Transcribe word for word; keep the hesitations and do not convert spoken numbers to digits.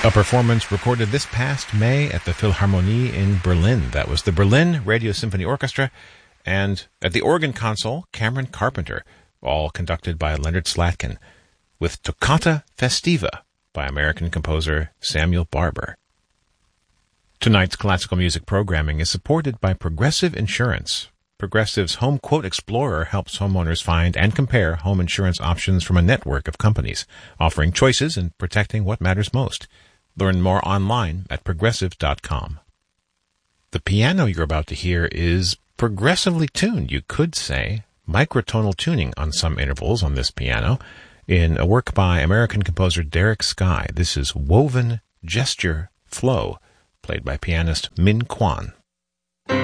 A performance recorded this past May at the Philharmonie in Berlin. That was the Berlin Radio Symphony Orchestra, and at the organ console, Cameron Carpenter, all conducted by Leonard Slatkin, with Toccata Festiva by American composer Samuel Barber. Tonight's classical music programming is supported by Progressive Insurance. Progressive's Home Quote Explorer helps homeowners find and compare home insurance options from a network of companies, offering choices and protecting what matters most. Learn more online at progressive dot com. The piano you're about to hear is progressively tuned, you could say, microtonal tuning on some intervals on this piano, in a work by American composer Derek Skye. This is Woven Gesture Flow, played by pianist Min Kwan.